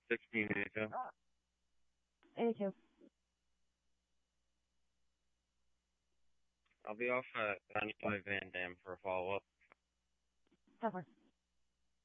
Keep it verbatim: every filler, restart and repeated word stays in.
sixteen eighty-two. eighty-two. I'll be off at ninety-five Van Dam for a follow-up. Cover.